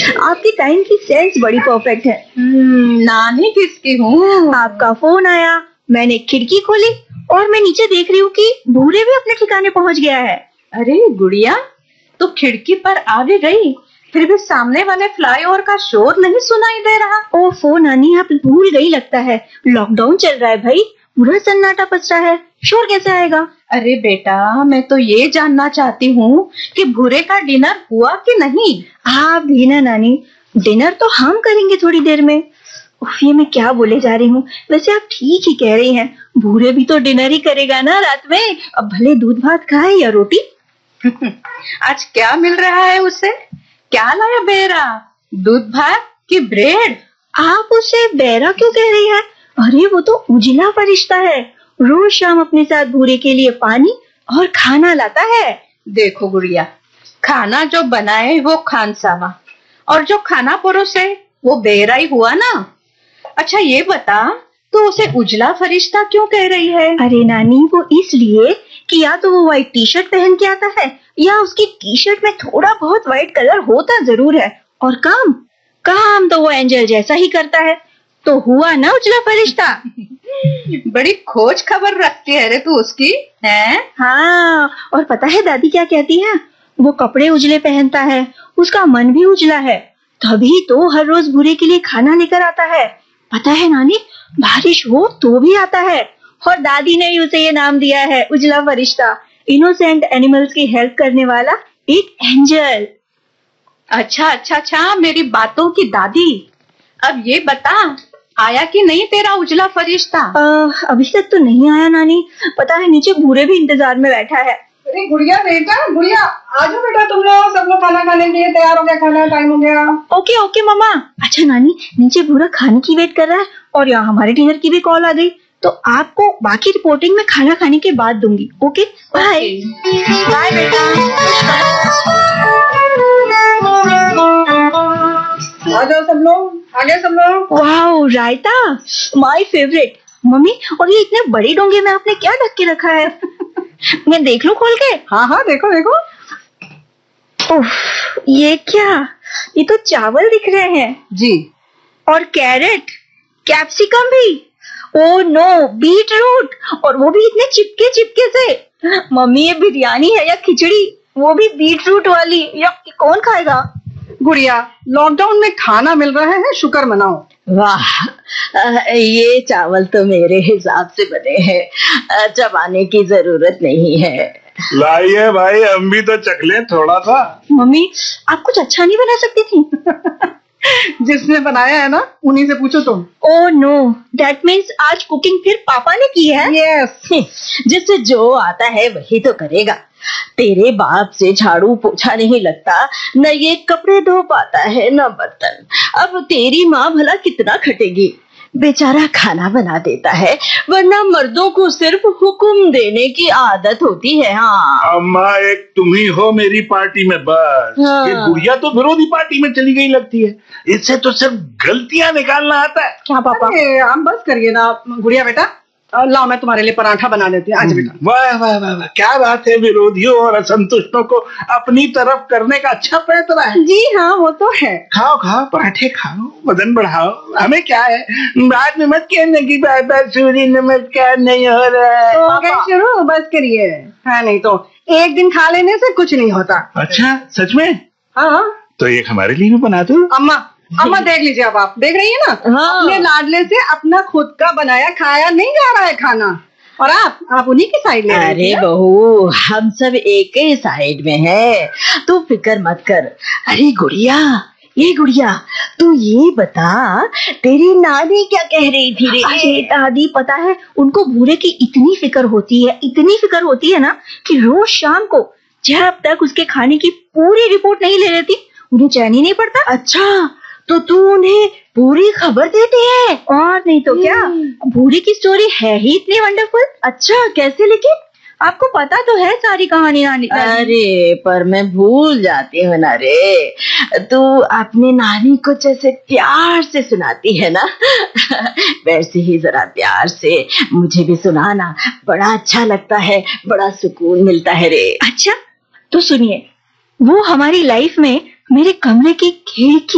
आपकी टाइम की सेंस बड़ी परफेक्ट है। नानी किसकी हूँ? आपका फोन आया, मैंने खिड़की खोली और मैं नीचे देख रही हूँ कि भूरे भी अपने ठिकाने पहुँच गया है। अरे गुड़िया, तो खिड़की पर आ भी गई, फिर भी सामने वाले फ्लाईओवर का शोर नहीं सुनाई दे रहा। ओफो नानी, आप भूल गई लगता है। लॉकडाउन चल रहा है भाई, पूरा सन्नाटा पसरा है, शोर कैसे आएगा? अरे बेटा, मैं तो ये जानना चाहती हूँ कि भूरे का डिनर हुआ कि नहीं। आप भी ना नानी, डिनर तो हम करेंगे थोड़ी देर में। ये मैं क्या बोले जा रही हूँ। वैसे आप ठीक ही कह रही हैं, भूरे भी तो डिनर ही करेगा ना रात में, अब भले दूध भात खाए या रोटी। आज क्या मिल रहा है उसे? क्या लाया बेरा? दूध भात की ब्रेड? आप उसे बेरा क्यों कह रही हैं? अरे वो तो उजला फरिश्ता है, रोज शाम अपने साथ भूरे के लिए पानी और खाना लाता है। देखो गुड़िया, खाना जो बनाए वो खानसामा, और जो खाना परोसे वो बेरा ही हुआ ना। अच्छा ये बता, तो उसे उजला फरिश्ता क्यों कह रही है? अरे नानी, वो इसलिए कि या तो वो व्हाइट टी शर्ट पहन के आता है, या उसकी टी शर्ट में थोड़ा बहुत व्हाइट कलर होता जरूर है, और काम काम तो वो एंजल जैसा ही करता है। तो हुआ ना उजला फरिश्ता। बड़ी खोज खबर रखती है रे तू उसकी, है? हाँ, और पता है दादी क्या कहती है? वो कपड़े उजले पहनता है, उसका मन भी उजला है, तभी तो हर रोज भूरे के लिए खाना लेकर आता है। पता है नानी, बारिश हो तो भी आता है, और दादी ने ही उसे ये नाम दिया है, उजला फरिश्ता। इनोसेंट एनिमल्स की हेल्प करने वाला एक एंजल। अच्छा, मेरी बातों की दादी। अब ये बता, आया कि नहीं तेरा उजला फरिश्ता? अभी तक तो नहीं आया नानी, पता है नीचे भूरे भी इंतजार में बैठा है। अरे गुड़िया बेटा, गुड़िया आ जाओ बेटा, तुम लोग सब लोग खाना खाने के लिए तैयार हो गया, खाना टाइम हो गया। ओके मम्मा। अच्छा नानी, नीचे भूरा खाने की वेट कर रहा है, और यहाँ हमारे डिनर की भी कॉल आ गई, तो आपको बाकी रिपोर्टिंग में खाना खाने के बाद दूंगी। Okay bye. बाय बेटा। आ जाओ सब लोग, आ गए सब लोग। Wow, raita my favourite. Mummy, और ये इतने बड़े डोंगे में आपने क्या ढक के रखा है? मैं देख लूं खोल के? हाँ देखो देखो। उफ, ये क्या? ये तो चावल दिख रहे हैं जी। और कैरेट, कैप्सिकम भी। ओ नो, बीट रूट, और वो भी इतने चिपके चिपके से। मम्मी, ये बिरयानी है या खिचड़ी, वो भी बीट रूट वाली? या कौन खाएगा? गुड़िया, लॉकडाउन में खाना मिल रहा है, शुक्र मनाओ। वाह, ये चावल तो मेरे हिसाब से बने हैं, चबाने की जरूरत नहीं है। लाइए भाई, हम भी तो चख लें थोड़ा सा। मम्मी, आप कुछ अच्छा नहीं बना सकती थी? जिसने बनाया है ना, उन्हीं से पूछो तुम। ओह नो, दैट मीन्स आज कुकिंग फिर पापा ने की है? यस। जिससे जो आता है वही तो करेगा। तेरे बाप से झाड़ू पोछा नहीं लगता, न ये कपड़े धो पाता है, न बर्तन। अब तेरी माँ भला कितना खटेगी? बेचारा खाना बना देता है, वरना मर्दों को सिर्फ हुक्म देने की आदत होती है। हाँ अम्मा, एक तुम ही हो मेरी पार्टी में, बस। हाँ। ये गुड़िया तो विरोधी पार्टी में चली गई लगती है, इससे तो सिर्फ गलतियां निकालना आता है। क्या पापा? अरे आप बस करिए ना गुड़िया बेटा, लाओ मैं तुम्हारे लिए पराठा बना देती हूँ आज बेटा। वाह वाह वाह वाह, क्या बात है, विरोधियों और असंतुष्टों को अपनी तरफ करने का अच्छा प्रयत्न है। जी हाँ, वो तो है। खाओ खाओ, पराठे खाओ, वजन बढ़ाओ, हमें क्या है। बाद में मत कहने की बात, सूर्य नमस्कार नहीं हो रहा है। हो गए शुरू, बस करिए। हाँ, नहीं तो एक दिन खा लेने से कुछ नहीं होता। अच्छा, सच में? हाँ, तो एक हमारे लिए भी बना दो। अम्मा देख लीजिए, अब आप देख रही है ना। हाँ। अपने लाडले से अपना खुद का बनाया खाया नहीं जा रहा है खाना, और आप उन्हीं की साइड ले रही अरे हैं। बहू, हम सब एक ही साइड में हैं, तू फिक्र मत कर। अरे गुड़िया, ये गुड़िया, तू ये बता, तेरी नानी क्या कह रही थी रे? अरे दादी, पता है उनको भूरे की इतनी फिक्र होती है ना, कि रोज शाम को जब तक उसके खाने की पूरी रिपोर्ट नहीं ले लेती, उन्हें चैन ही नहीं पड़ता। अच्छा, तो तू उन्हें पूरी खबर देती है? और नहीं तो क्या, भूरे की स्टोरी है ही इतनी वंडरफुल। अच्छा, कैसे लेकिन? आपको पता तो है सारी कहानी नानी। अरे पर मैं भूल जाती हूँ ना रे। तू अपने नानी को जैसे प्यार से सुनाती है ना, वैसे ही जरा प्यार से मुझे भी सुनाना, बड़ा अच्छा लगता है, बड़ा सुकून मिलता है रे। अच्छा तो सुनिए, वो हमारी लाइफ में मेरे कमरे की खिड़की